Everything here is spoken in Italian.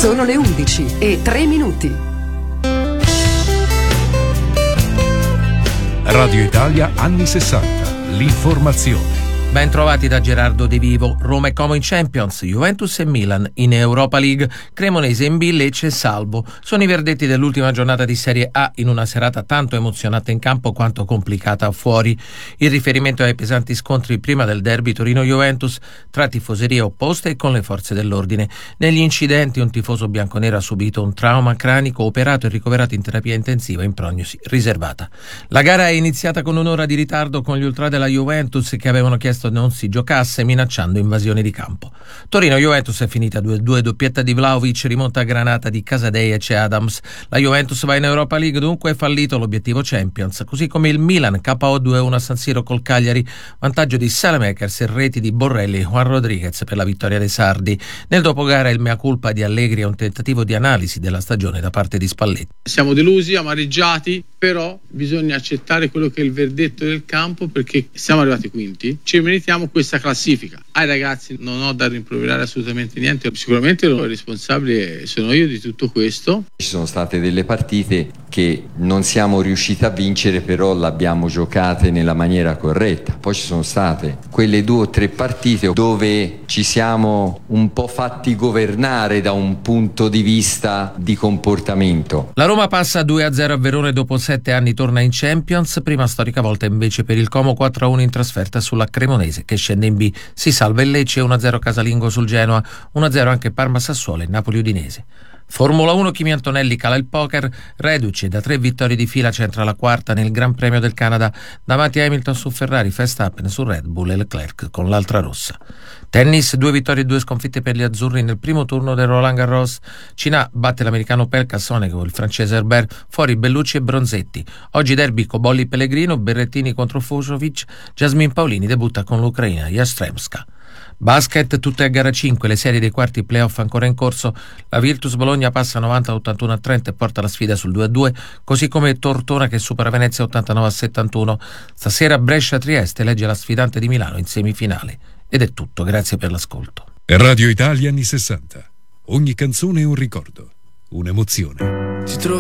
Sono le 11:03. Radio Italia anni 60. L'informazione. Ben trovati da Gerardo De Vivo. Roma e Como in Champions, Juventus e Milan in Europa League, Cremonese in B, Lecce e Salvo. Sono i verdetti dell'ultima giornata di Serie A in una serata tanto emozionante in campo quanto complicata fuori. Il riferimento ai pesanti scontri prima del derby Torino-Juventus tra tifoserie opposte e con le forze dell'ordine. Negli incidenti un tifoso bianconero ha subito un trauma cranico, operato e ricoverato in terapia intensiva in prognosi riservata. La gara è iniziata con un'ora di ritardo con gli ultra della Juventus che avevano chiesto non si giocasse, minacciando invasione di campo. Torino-Juventus è finita 2-2, doppietta di Vlahovic, rimonta a granata di Casadei e Adams. La Juventus va in Europa League, dunque è fallito l'obiettivo Champions, così come il Milan KO 2-1 a San Siro col Cagliari, vantaggio di Saelemaekers e reti di Borrelli e Juan Rodriguez per la vittoria dei sardi. Nel dopogara il mea culpa di Allegri è un tentativo di analisi della stagione da parte di Spalletti. Siamo delusi, amareggiati, però bisogna accettare quello che è il verdetto del campo, perché siamo arrivati quinti, ci meritiamo questa classifica. Ai ragazzi non ho da rimproverare assolutamente niente, sicuramente il responsabile sono io di tutto questo. Ci sono state delle partite che non siamo riusciti a vincere, però l'abbiamo giocate nella maniera corretta. Poi ci sono state quelle 2 o 3 partite dove ci siamo un po' fatti governare da un punto di vista di comportamento. La Roma passa 2-0 a Verona dopo 7 anni, torna in Champions, prima storica volta invece per il Como, 4-1 in trasferta sulla Cremonese che scende in B. Si salva il Lecce, 1-0 casalingo sul Genoa, 1-0 anche Parma-Sassuolo e Napoli-Udinese. Formula 1, Kimi Antonelli cala il poker, reduce da 3 vittorie di fila, centra la quarta nel Gran Premio del Canada davanti a Hamilton su Ferrari, Verstappen su Red Bull e Leclerc con l'altra rossa. Tennis, 2 vittorie e 2 sconfitte per gli azzurri nel primo turno del Roland Garros. Cina batte l'americano Pelka Sonego, il francese Herbert, fuori Bellucci e Bronzetti. Oggi derby Cobolli Pellegrino, Berrettini contro Fucsovic, Jasmine Paolini debutta con l'Ucraina Yastremska. Basket, tutte a gara 5, le serie dei quarti playoff ancora in corso. La Virtus Bologna passa 90-81 a Trento e porta la sfida sul 2-2, così come Tortona che supera Venezia 89-71. Stasera Brescia-Trieste legge la sfidante di Milano in semifinale. Ed è tutto, grazie per l'ascolto. Radio Italia anni 60. Ogni canzone è un ricordo, un'emozione. Ti trovi